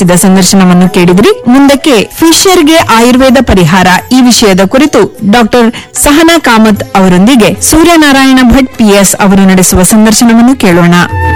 ನಡೆಸಿದ ಸಂದರ್ಶನವನ್ನು ಕೇಳಿದ್ರಿ. ಮುಂದಕ್ಕೆ ಫಿಶರ್ಗೆ ಆಯುರ್ವೇದ ಪರಿಹಾರ ಈ ವಿಷಯದ ಕುರಿತು ಡಾಕ್ಟರ್ ಸಹನಾ ಕಾಮತ್ ಅವರೊಂದಿಗೆ ಸೂರ್ಯನಾರಾಯಣ ಭಟ್ PS ಅವರು ನಡೆಸುವ ಸಂದರ್ಶನವನ್ನು ಕೇಳೋಣ.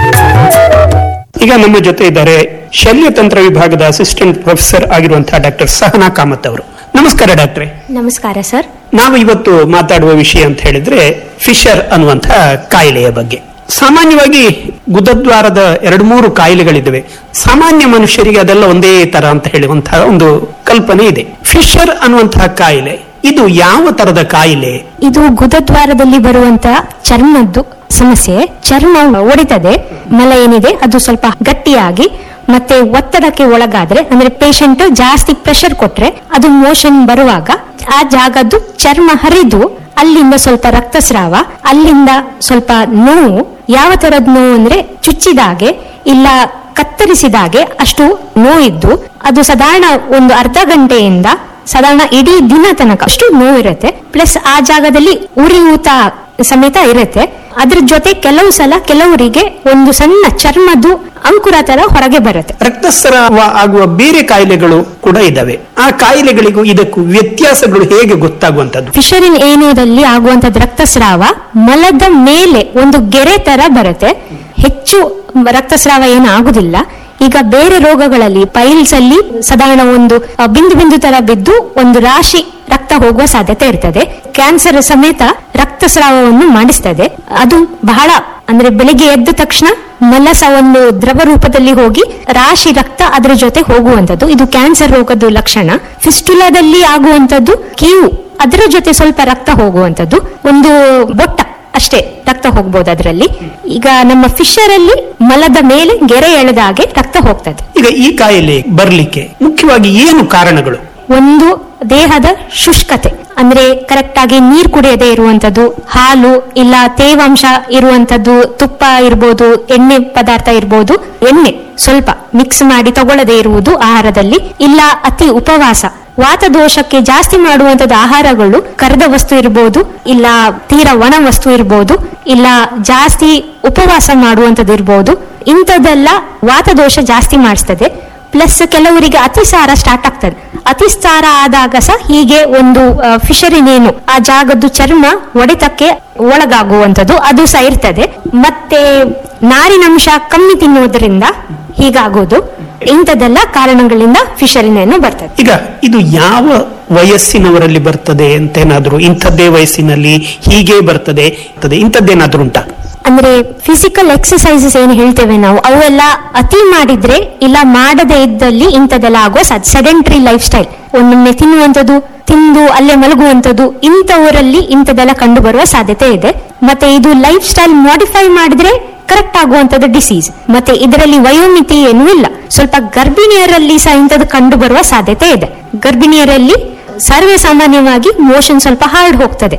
ಈಗ ನಮ್ಮ ಜೊತೆ ಇದ್ದಾರೆ ಶಲ್ಯತಂತ್ರ ವಿಭಾಗದ ಅಸಿಸ್ಟೆಂಟ್ ಪ್ರೊಫೆಸರ್ ಆಗಿರುವಂತಹ ಡಾಕ್ಟರ್ ಸಹನಾ ಕಾಮತ್ ಅವರು. ನಮಸ್ಕಾರ ಡಾಕ್ಟ್ರೆ. ನಮಸ್ಕಾರ ಸರ್. ನಾವು ಇವತ್ತು ಮಾತಾಡುವ ವಿಷಯ ಅಂತ ಹೇಳಿದ್ರೆ ಫಿಶರ್ ಅನ್ನುವಂತಹ ಕಾಯಿಲೆಯ ಬಗ್ಗೆ. ಸಾಮಾನ್ಯವಾಗಿ ಗುದದ್ವಾರದ 2-3 ಕಾಯಿಲೆಗಳಿದ್ದಾವೆ. ಸಾಮಾನ್ಯ ಮನುಷ್ಯರಿಗೆ ಅದೆಲ್ಲ ಒಂದೇ ತರ ಅಂತ ಹೇಳುವಂತಹ ಒಂದು ಕಲ್ಪನೆ ಇದೆ. ಫಿಶರ್ ಅನ್ನುವಂತಹ ಕಾಯಿಲೆ ಇದು ಯಾವ ತರದ ಕಾಯಿಲೆ? ಇದು ಗುದದ್ವಾರದಲ್ಲಿ ಬರುವಂತಹ ಚರ್ಮದ್ದು ಸಮಸ್ಯೆ. ಚರ್ಮ ಒಡಿತದೆ, ಮಲ ಏನಿದೆ ಅದು ಸ್ವಲ್ಪ ಗಟ್ಟಿಯಾಗಿ ಮತ್ತೆ ಒತ್ತಡಕ್ಕೆ ಒಳಗಾದ್ರೆ ಅಂದ್ರೆ ಪೇಷಂಟ್ ಜಾಸ್ತಿ ಪ್ರೆಷರ್ ಕೊಟ್ರೆ ಅದು ಮೋಷನ್ ಬರುವಾಗ ಆ ಜಾಗದ್ದು ಚರ್ಮ ಹರಿದು ಅಲ್ಲಿಂದ ಸ್ವಲ್ಪ ರಕ್ತಸ್ರಾವ, ಅಲ್ಲಿಂದ ಸ್ವಲ್ಪ ನೋವು. ಯಾವ ತರದ್ ನೋವು ಅಂದ್ರೆ ಚುಚ್ಚಿದಾಗೆ ಇಲ್ಲ ಕತ್ತರಿಸಿದಾಗೆ ಅಷ್ಟು ನೋವಿದ್ದು ಅದು ಸಾಧಾರಣ ಒಂದು ಅರ್ಧ ಗಂಟೆಯಿಂದ ಸಾಧಾರಣ ಇಡೀ ದಿನ ತನಕ ಅಷ್ಟು ನೋವಿರುತ್ತೆ. ಪ್ಲಸ್ ಆ ಜಾಗದಲ್ಲಿ ಉರಿಯೂತ ಸಮೇತ ಇರುತ್ತೆ. ಅದ್ರ ಜೊತೆ ಕೆಲವು ಸಲ ಕೆಲವರಿಗೆ ಒಂದು ಸಣ್ಣ ಚರ್ಮದ್ದು ಅಂಕುರ ತರ ಹೊರಗೆ ಬರುತ್ತೆ. ರಕ್ತಸ್ರಾವ ಆಗುವ ಬೇರೆ ಕಾಯಿಲೆಗಳು ಕೂಡ ಇದಾವೆ. ಆ ಕಾಯಿಲೆಗಳಿಗೂ ಇದಕ್ಕೂ ವ್ಯತ್ಯಾಸಗಳು ಹೇಗೆ ಗೊತ್ತಾಗುವಂತದ್ದು? ಫಿಶರಿನ್ ಏನೋದಲ್ಲಿ ಆಗುವಂತದ್ದು ರಕ್ತಸ್ರಾವ ಮಲದ ಮೇಲೆ ಒಂದು ಗೆರೆ ತರ ಬರುತ್ತೆ. ಹೆಚ್ಚು ರಕ್ತಸ್ರಾವ ಏನು ಆಗುದಿಲ್ಲ. ಈಗ ಬೇರೆ ರೋಗಗಳಲ್ಲಿ ಪೈಲ್ಸ್ ಅಲ್ಲಿ ಸಾಧಾರಣ ಒಂದು ಬಿಂದು ಬಿಂದು ತರ ಬಿದ್ದು ಒಂದು ರಾಶಿ ರಕ್ತ ಹೋಗುವ ಸಾಧ್ಯತೆ ಇರ್ತದೆ. ಕ್ಯಾನ್ಸರ್ ಸಮೇತ ರಕ್ತಸ್ರಾವವನ್ನು ಮಾಡಿಸ್ತದೆ. ಅದು ಬಹಳ ಅಂದ್ರೆ ಬೆಳಿಗ್ಗೆ ಎದ್ದ ತಕ್ಷಣ ಮಲಸ ಒಂದು ದ್ರವ ರೂಪದಲ್ಲಿ ಹೋಗಿ ರಾಶಿ ರಕ್ತ ಅದರ ಜೊತೆ ಹೋಗುವಂತದ್ದು. ಇದು ಕ್ಯಾನ್ಸರ್ ರೋಗದ ಲಕ್ಷಣ. ಫಿಸ್ಟುಲಾದಲ್ಲಿ ಆಗುವಂತದ್ದು ಕೀವು ಅದರ ಜೊತೆ ಸ್ವಲ್ಪ ರಕ್ತ ಹೋಗುವಂತದ್ದು, ಒಂದು ಬೊಟ್ಟ ಅಷ್ಟೇ ರಕ್ತ ಹೋಗ್ಬೋದು ಅದರಲ್ಲಿ. ಈಗ ನಮ್ಮ ಫಿಶರ್ ಅಲ್ಲಿ ಮಲದ ಮೇಲೆ ಗೆರೆ ಎಳೆದ ಹಾಗೆ ರಕ್ತ ಹೋಗ್ತದೆ. ಈಗ ಈ ಕಾಯಿಲೆ ಬರ್ಲಿಕ್ಕೆ ಮುಖ್ಯವಾಗಿ ಏನು ಕಾರಣಗಳು? ಒಂದು ದೇಹದ ಶುಷ್ಕತೆ ಅಂದ್ರೆ ಕರೆಕ್ಟ್ ಆಗಿ ನೀರು ಕುಡಿಯದೆ ಇರುವಂತದ್ದು, ಹಾಲು ಇಲ್ಲ ತೇವಾಂಶ ಇರುವಂತದ್ದು, ತುಪ್ಪ ಇರ್ಬೋದು, ಎಣ್ಣೆ ಪದಾರ್ಥ ಇರ್ಬೋದು, ಎಣ್ಣೆ ಸ್ವಲ್ಪ ಮಿಕ್ಸ್ ಮಾಡಿ ತಗೊಳ್ಳದೆ ಇರುವುದು ಆಹಾರದಲ್ಲಿ, ಇಲ್ಲ ಅತಿ ಉಪವಾಸ. ವಾತದೋಷಕ್ಕೆ ಜಾಸ್ತಿ ಮಾಡುವಂತದ್ದು ಆಹಾರಗಳು ಕರೆದ ವಸ್ತು ಇರ್ಬೋದು, ಇಲ್ಲ ತೀರಾ ಒಣ ವಸ್ತು ಇರ್ಬೋದು, ಇಲ್ಲ ಜಾಸ್ತಿ ಉಪವಾಸ ಮಾಡುವಂತದ್ದು ಇರ್ಬೋದು. ಇಂಥದ್ದೆಲ್ಲ ವಾತದೋಷ ಜಾಸ್ತಿ ಮಾಡಿಸ್ತದೆ. ಪ್ಲಸ್ ಕೆಲವರಿಗೆ ಅತಿಸಾರ ಸ್ಟಾರ್ಟ್ ಆಗ್ತದೆ. ಅತಿಸಾರ ಆದಾಗ ಸಹ ಹೀಗೆ ಒಂದು ಫಿಶರಿನೇನು ಆ ಜಾಗದ್ದು ಚರ್ಮ ಒಡೆತಕ್ಕೆ ಒಳಗಾಗುವಂಥದ್ದು ಅದು ಸಹ ಇರ್ತದೆ. ಮತ್ತೆ ನಾರಿನಂಶ ಕಮ್ಮಿ ತಿನ್ನುವುದರಿಂದ ಹೀಗಾಗೋದು. ಇಂಥದ್ದೆಲ್ಲ ಕಾರಣಗಳಿಂದ ಫಿಶರಿನೇನು ಬರ್ತದೆ. ಈಗ ಇದು ಯಾವ ವಯಸ್ಸಿನವರಲ್ಲಿ ಬರ್ತದೆ ಅಂತ ಏನಾದ್ರು, ಇಂಥದ್ದೇ ವಯಸ್ಸಿನಲ್ಲಿ ಹೀಗೆ ಬರ್ತದೆ ಇಂಥದ್ದೇನಾದ್ರೂ ಉಂಟಾ? ಅಂದ್ರೆ ಫಿಸಿಕಲ್ ಎಕ್ಸರ್ಸೈಸಸ್ ಏನು ಹೇಳ್ತೇವೆ ನಾವು, ಅವೆಲ್ಲ ಅತಿ ಮಾಡಿದ್ರೆ ಇಲ್ಲ ಮಾಡದೇ ಇದ್ದಲ್ಲಿ ಇಂಥದ್ದೆಲ್ಲ ಆಗುವ ಸೆಡೆಂಟರಿ ಲೈಫ್ ಸ್ಟೈಲ್, ಒಮ್ಮೊಮ್ಮೆ ತಿನ್ನುವಂಥದ್ದು, ತಿಂದು ಅಲ್ಲೇ ಮಲಗುವಂಥದ್ದು, ಇಂಥವರಲ್ಲಿ ಇಂಥದ್ದೆಲ್ಲ ಕಂಡು ಬರುವ ಸಾಧ್ಯತೆ ಇದೆ. ಮತ್ತೆ ಇದು ಲೈಫ್ ಸ್ಟೈಲ್ ಮಾಡಿಫೈ ಮಾಡಿದ್ರೆ ಕರೆಕ್ಟ್ ಆಗುವಂತದ್ದು ಡಿಸೀಸ್. ಮತ್ತೆ ಇದರಲ್ಲಿ ವಯೋಮಿತಿ ಏನೂ ಇಲ್ಲ. ಸ್ವಲ್ಪ ಗರ್ಭಿಣಿಯರಲ್ಲಿ ಸಹ ಇಂಥದ್ದು ಕಂಡು ಬರುವ ಸಾಧ್ಯತೆ ಇದೆ. ಗರ್ಭಿಣಿಯರಲ್ಲಿ ಸರ್ವೇ ಸಾಮಾನ್ಯವಾಗಿ ಮೋಷನ್ ಸ್ವಲ್ಪ ಹಾರ್ಡ್ ಹೋಗ್ತದೆ.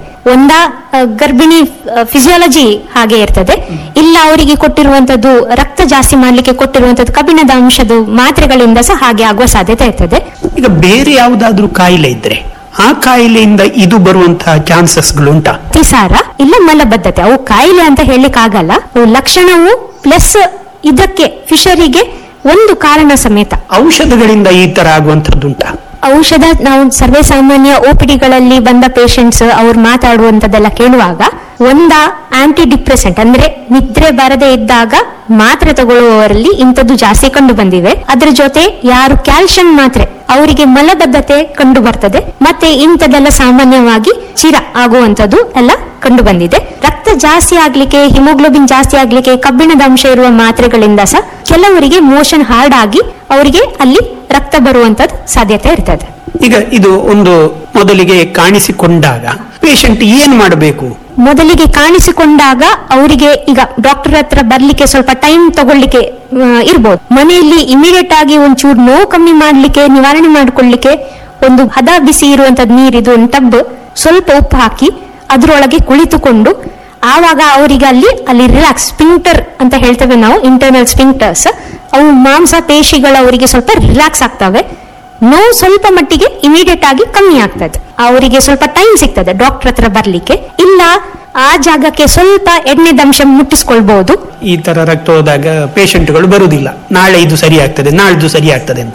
ಗರ್ಭಿಣಿ ಫಿಸಿಯಾಲಜಿ ಹಾಗೆ ಇರ್ತದೆ, ಇಲ್ಲ ಅವರಿಗೆ ಕೊಟ್ಟಿರುವಂತದ್ದು ರಕ್ತ ಜಾಸ್ತಿ ಮಾಡ್ಲಿಕ್ಕೆ ಕೊಟ್ಟಿರುವಂತದ್ದು ಕಬ್ಬಿಣದ ಅಂಶದ ಮಾತ್ರೆಗಳಿಂದ ಸಹ ಹಾಗೆ ಆಗುವ ಸಾಧ್ಯತೆ ಇರ್ತದೆ. ಈಗ ಬೇರೆ ಯಾವುದಾದ್ರೂ ಕಾಯಿಲೆ ಇದ್ರೆ ಆ ಕಾಯಿಲೆಯಿಂದ ಇದು ಬರುವಂತಹ ಚಾನ್ಸಸ್ಗಳು ಉಂಟಾ? ಅತಿಸಾರ ಇಲ್ಲ ಮಲಬದ್ಧತೆ ಅವು ಕಾಯಿಲೆ ಅಂತ ಹೇಳಲಿಕ್ಕೆ ಆಗಲ್ಲ. ಲಕ್ಷಣವು ಪ್ಲಸ್ ಇದಕ್ಕೆ ಫಿಶರಿಗೆ ಒಂದು ಕಾರಣ ಸಮೇತ. ಔಷಧಗಳಿಂದ ಈ ತರ ಆಗುವಂತದ್ದುಂಟಾ? ಔಷಧ ನಾವು ಸರ್ವೇ ಸಾಮಾನ್ಯ OPDಗಳಲ್ಲಿ ಬಂದ ಪೇಷಂಟ್ಸ್ ಅವ್ರು ಮಾತಾಡುವಂತದ್ದೆಲ್ಲ ಕೇಳುವಾಗ ಆಂಟಿ ಡಿಪ್ರೆಸೆಂಟ್ ಅಂದ್ರೆ ನಿದ್ರೆ ಬರದೇ ಇದ್ದಾಗ ಮಾತ್ರೆ ತಗೊಳ್ಳುವವರಲ್ಲಿ ಇಂಥದ್ದು ಜಾಸ್ತಿ ಕಂಡು ಬಂದಿವೆ. ಅದ್ರ ಜೊತೆ ಯಾರು ಕ್ಯಾಲ್ಸಿಯಂ ಮಾತ್ರೆ ಅವರಿಗೆ ಮಲಬದ್ಧತೆ ಕಂಡು ಬರ್ತದೆ. ಮತ್ತೆ ಇಂಥದ್ದೆಲ್ಲ ಸಾಮಾನ್ಯವಾಗಿ ಚಿರ ಆಗುವಂತದ್ದು ಎಲ್ಲ ಕಂಡು ಬಂದಿದೆ. ರಕ್ತ ಜಾಸ್ತಿ ಆಗ್ಲಿಕ್ಕೆ, ಹಿಮೋಗ್ಲೋಬಿನ್ ಜಾಸ್ತಿ ಆಗ್ಲಿಕ್ಕೆ ಕಬ್ಬಿಣದ ಅಂಶ ಇರುವ ಮಾತ್ರೆಗಳಿಂದ ಸಹ ಕೆಲವರಿಗೆ ಮೋಷನ್ ಹಾರ್ಡ್ ಆಗಿ ಅವರಿಗೆ ಅಲ್ಲಿ ರಕ್ತ ಬರುವಂತದ್ದು ಸಾಧ್ಯತೆ ಇರ್ತದೆ. ಈಗ ಇದು ಒಂದು ಮೊದಲಿಗೆ ಕಾಣಿಸಿಕೊಂಡಾಗ ಪೇಷಂಟ್ ಏನ್ ಮಾಡಬೇಕು? ಮೊದಲಿಗೆ ಕಾಣಿಸಿಕೊಂಡಾಗ ಅವರಿಗೆ ಈಗ ಡಾಕ್ಟರ್ ಹತ್ರ ಬರ್ಲಿಕ್ಕೆ ಸ್ವಲ್ಪ ಟೈಮ್ ತಗೊಳ್ಳಿಕ್ಕೆ ಇರ್ಬೋದು. ಮನೆಯಲ್ಲಿ ಇಮಿಡಿಯೇಟ್ ಆಗಿ ಒಂಚೂರು ನೋವು ಕಮ್ಮಿ ಮಾಡ್ಲಿಕ್ಕೆ, ನಿವಾರಣೆ ಮಾಡ್ಕೊಳ್ಳಿಕ್ಕೆ ಒಂದು ಹದ ಬಿಸಿ ಇರುವಂತದ್ದು ನೀರಿದು ಒಂದು ಟಬ್, ಸ್ವಲ್ಪ ಉಪ್ಪು ಹಾಕಿ ಅದ್ರೊಳಗೆ ಕುಳಿತುಕೊಂಡು ಆವಾಗ ಅವರಿಗೆ ಅಲ್ಲಿ ರಿಲ್ಯಾಕ್ಸ್ ಸ್ಪಿಂಕ್ಟರ್ ಅಂತ ಹೇಳ್ತೇವೆ ನಾವು, ಇಂಟರ್ನಲ್ ಸ್ಪಿಂಕ್ಟರ್ಸ್, ಅವು ಮಾಂಸ ಪೇಶಿಗಳು ಅವರಿಗೆ ಸ್ವಲ್ಪ ರಿಲ್ಯಾಕ್ಸ್ ಆಗ್ತವೆ. ನೋವು ಸ್ವಲ್ಪ ಮಟ್ಟಿಗೆ ಇಮಿಡಿಯೇಟ್ ಆಗಿ ಕಮ್ಮಿ ಆಗ್ತದೆ. ಅವರಿಗೆ ಸ್ವಲ್ಪ ಟೈಮ್ ಸಿಗ್ತದೆ ಡಾಕ್ಟರ್ ಹತ್ರ ಬರ್ಲಿಕ್ಕೆ. ಇಲ್ಲ ಆ ಜಾಗಕ್ಕೆ ಸ್ವಲ್ಪ ಎಣ್ಣೆದಂಶ ಮುಟ್ಟಿಸ್ಕೊಳ್ಬಹುದು. ಈ ತರ ರಕ್ತ ಹೋದಾಗ ಪೇಷಂಟ್ಗಳು ಬರುವುದಿಲ್ಲ, ನಾಳೆ ಇದು ಸರಿ ಆಗ್ತದೆ, ನಾಳ್ದು ಸರಿ ಆಗ್ತದೆ ಅಂತ.